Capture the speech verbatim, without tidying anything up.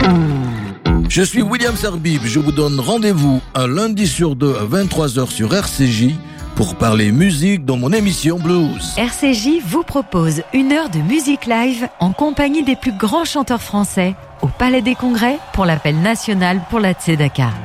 Je suis William Sarbib, je vous donne rendez-vous un lundi sur deux à vingt-trois heures sur R C J pour parler musique dans mon émission Blues. R C J vous propose une heure de musique live en compagnie des plus grands chanteurs français au Palais des Congrès pour l'appel national pour la Tzedaka.